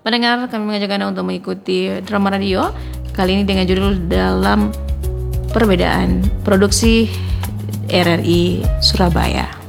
Pendengar, kami mengajak Anda untuk mengikuti drama radio kali ini dengan judul Dalam Perbedaan, produksi RRI Surabaya.